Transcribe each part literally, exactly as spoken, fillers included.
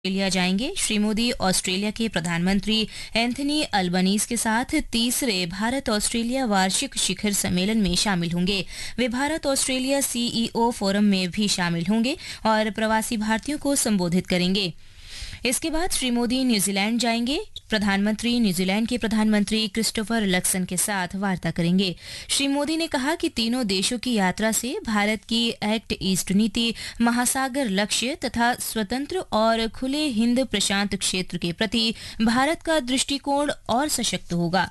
Australia जाएंगे। Shri Modi Australia के प्रधानमंत्री एंथनी अल्बनीज के साथ तीसरे भारत ऑस्ट्रेलिया वार्षिक शिखर सम्मेलन में शामिल होंगे। वे भारत ऑस्ट्रेलिया सीईओ फोरम में भी शामिल होंगे और प्रवासी भारतीयों को संबोधित करेंगे। इसके बाद श्री मोदी न्यूजीलैंड जाएंगे। प्रधानमंत्री न्यूजीलैंड के प्रधानमंत्री क्रिस्टोफर लक्सन के साथ वार्ता करेंगे। श्री मोदी ने कहा कि तीनों देशों की यात्रा से भारत की एक्ट ईस्ट नीति, महासागर लक्ष्य तथा स्वतंत्र और खुले हिंद प्रशांत क्षेत्र के प्रति भारत का दृष्टिकोण और सशक्त होगा।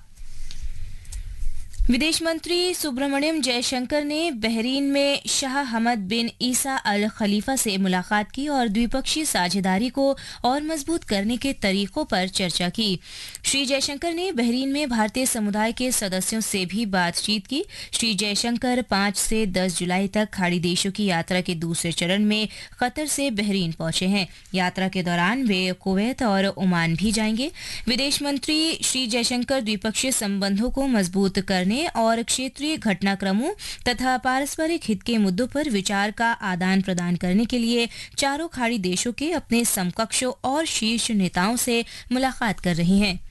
विदेश मंत्री सुब्रमण्यम जयशंकर ने बहरीन में शाह हमद बिन ईसा अल खलीफा से मुलाकात की और द्विपक्षीय साझेदारी को और मजबूत करने के तरीकों पर चर्चा की। श्री जयशंकर ने बहरीन में भारतीय समुदाय के सदस्यों से भी बातचीत की। श्री जयशंकर पाँच से दस जुलाई तक खाड़ी देशों की यात्रा के दूसरे चरण में कतर से बहरीन पहुंचे हैं। यात्रा के दौरान वे कुवैत और ओमान भी जाएंगे। विदेश मंत्री श्री जयशंकर द्विपक्षीय संबंधों को मजबूत करने और क्षेत्रीय घटनाक्रमों तथा पारस्परिक हित के मुद्दों पर विचार का आदान प्रदान करने के लिए चारों खाड़ी देशों के अपने समकक्षों और शीर्ष नेताओं से मुलाकात कर रही हैं।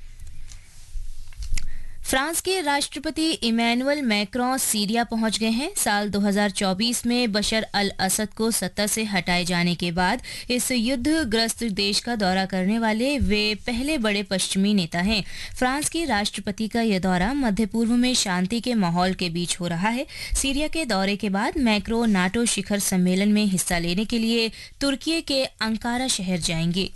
फ्रांस के राष्ट्रपति इमैनुअल मैक्रों सीरिया पहुंच गए हैं। साल दो हज़ार चौबीस में बशर अल असद को सत्ता से हटाए जाने के बाद इस युद्धग्रस्त देश का दौरा करने वाले वे पहले बड़े पश्चिमी नेता हैं। फ्रांस के राष्ट्रपति का यह दौरा मध्य पूर्व में शांति के माहौल के बीच हो रहा है। सीरिया के दौरे के बाद मैक्रों नाटो शिखर सम्मेलन में हिस्सा लेने के लिए तुर्की के अंकारा शहर जाएंगे।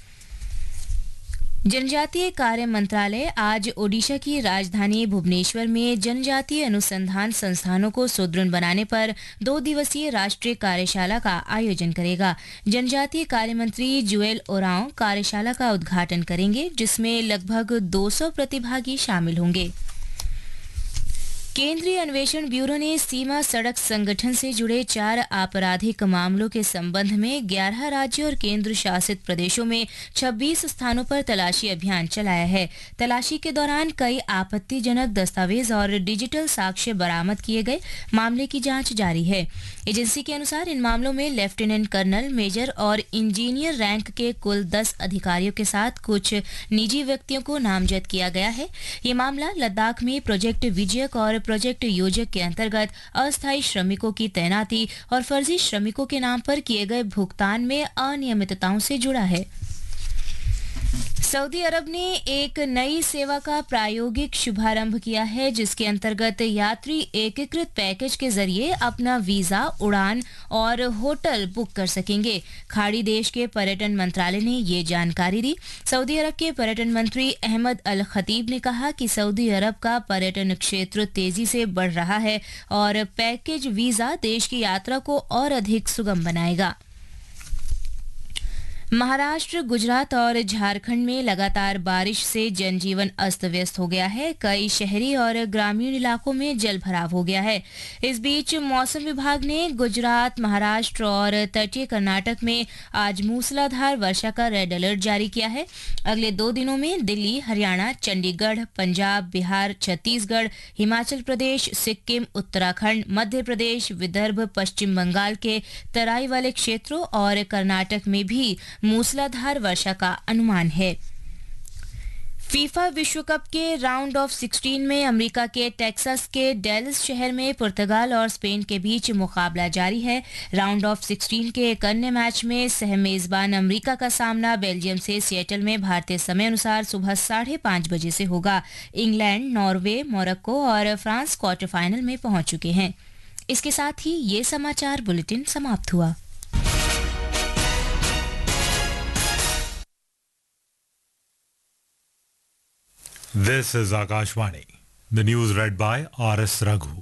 जनजातीय कार्य मंत्रालय आज ओडिशा की राजधानी भुवनेश्वर में जनजातीय अनुसंधान संस्थानों को सुदृढ़ बनाने पर दो दिवसीय राष्ट्रीय कार्यशाला का आयोजन करेगा। जनजातीय कार्य मंत्री जुएल ओरांव कार्यशाला का उद्घाटन करेंगे, जिसमें लगभग दो सौ प्रतिभागी शामिल होंगे। केंद्रीय अन्वेषण ब्यूरो ने सीमा सड़क संगठन से जुड़े चार आपराधिक मामलों के संबंध में ग्यारह राज्यों और केंद्र शासित प्रदेशों में छब्बीस स्थानों पर तलाशी अभियान चलाया है। तलाशी के दौरान कई आपत्तिजनक दस्तावेज और डिजिटल साक्ष्य बरामद किए गए। मामले की जांच जारी है। एजेंसी के अनुसार इन मामलों में लेफ्टिनेंट कर्नल, मेजर और इंजीनियर रैंक के कुल दस अधिकारियों के साथ कुछ निजी व्यक्तियों को नामजद किया गया है। ये मामला लद्दाख में प्रोजेक्ट विजयक और प्रोजेक्ट योजक के अंतर्गत अस्थायी श्रमिकों की तैनाती और फर्जी श्रमिकों के नाम पर किए गए भुगतान में अनियमितताओं से जुड़ा है। सऊदी अरब ने एक नई सेवा का प्रायोगिक शुभारंभ किया है, जिसके अंतर्गत यात्री एकीकृत पैकेज के जरिए अपना वीजा, उड़ान और होटल बुक कर सकेंगे। खाड़ी देश के पर्यटन मंत्रालय ने ये जानकारी दी। सऊदी अरब के पर्यटन मंत्री अहमद अल खतीब ने कहा कि सऊदी अरब का पर्यटन क्षेत्र तेजी से बढ़ रहा है और पैकेज वीजा देश की यात्रा को और अधिक सुगम बनाएगा। महाराष्ट्र, गुजरात और झारखंड में लगातार बारिश से जनजीवन अस्त व्यस्त हो गया है। कई शहरी और ग्रामीण इलाकों में जल भराव हो गया है। इस बीच मौसम विभाग ने गुजरात, महाराष्ट्र और तटीय कर्नाटक में आज मूसलाधार वर्षा का रेड अलर्ट जारी किया है। अगले दो दिनों में दिल्ली, हरियाणा, चंडीगढ़, पंजाब, बिहार, छत्तीसगढ़, हिमाचल प्रदेश, सिक्किम, उत्तराखंड, मध्य प्रदेश, विदर्भ, पश्चिम बंगाल के तराई वाले क्षेत्रों और कर्नाटक में भी मूसलाधार वर्षा का अनुमान है। फीफा विश्व कप के राउंड ऑफ सिक्सटीन में अमेरिका के टेक्सास के डेलस शहर में पुर्तगाल और स्पेन के बीच मुकाबला जारी है। राउंड ऑफ सिक्सटीन के एक अन्य मैच में सहमेजबान अमेरिका का सामना बेल्जियम से सिएटल में भारतीय समय अनुसार सुबह साढ़े पाँच बजे से होगा। इंग्लैंड, नॉर्वे, मोरक्को और फ्रांस क्वार्टर फाइनल में पहुंच चुके हैं। इसके साथ ही ये समाचार बुलेटिन समाप्त हुआ। This is Akashvani. The news read by R S Raghu.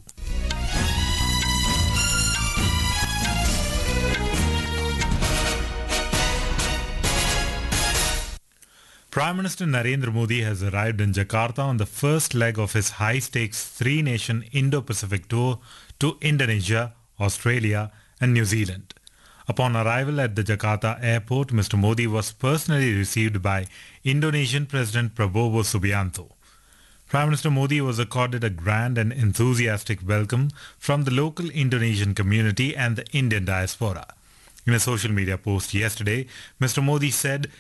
Prime Minister Narendra Modi has arrived in Jakarta on the first leg of his high-stakes three-nation Indo-Pacific tour to Indonesia, Australia and New Zealand. Upon arrival at the Jakarta airport, Mister Modi was personally received by Indonesian President Prabowo Subianto. Prime Minister Modi was accorded a grand and enthusiastic welcome from the local Indonesian community and the Indian diaspora. In a social media post yesterday, Mister Modi said